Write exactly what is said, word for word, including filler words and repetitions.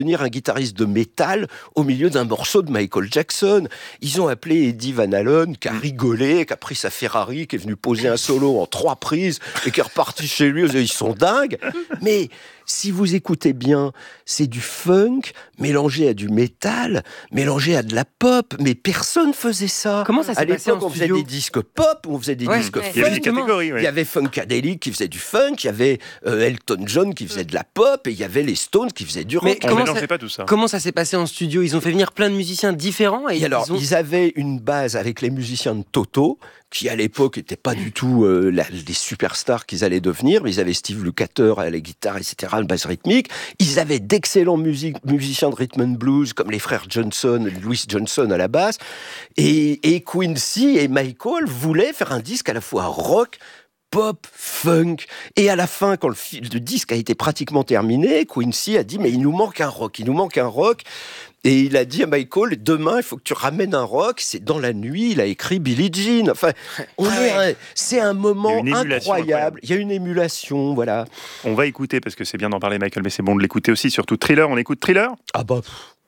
un guitariste de métal au milieu d'un morceau de Michael Jackson. Ils ont appelé Eddie Van Halen, qui a rigolé, qui a pris sa Ferrari, qui est venu poser un solo en trois prises et qui est reparti chez lui. Ils sont dingues. Mais si vous écoutez bien, c'est du funk mélangé à du métal, mélangé à de la pop. Mais personne faisait ça. Comment ça s'est à passé en l'époque, on faisait studio des disques pop, on faisait des Ouais, disques ouais. funk. Il y avait des catégories, oui. Il y avait Funkadelic qui faisait du funk, il y avait euh, Elton John qui faisait de la pop, et il y avait les Stones qui faisaient du rock. Mais On comment mélangeait ça- pas tout ça. Comment ça s'est passé en studio? Ils ont fait venir plein de musiciens différents et, Et alors, ils ont... ils avaient une base avec les musiciens de Toto, qui à l'époque n'étaient pas du tout euh, la, les superstars qu'ils allaient devenir, mais ils avaient Steve Lukather à la guitare, et cetera, le basse rythmique. Ils avaient d'excellents music- musiciens de rhythm and blues, comme les frères Johnson, Louis Johnson à la basse. Et, et Quincy et Michael voulaient faire un disque à la fois rock, pop, funk. Et à la fin, quand le, fi- le disque a été pratiquement terminé, Quincy a dit « Mais il nous manque un rock, il nous manque un rock ». Et il a dit à Michael, demain, il faut que tu ramènes un rock. C'est dans la nuit, il a écrit Billie Jean. Enfin, on est un- c'est un moment Il y a une émulation incroyable. incroyable. Il y a une émulation, voilà. On va écouter, parce que c'est bien d'en parler, Michael, mais c'est bon de l'écouter aussi, surtout Thriller. On écoute Thriller ? Ah bah, pff,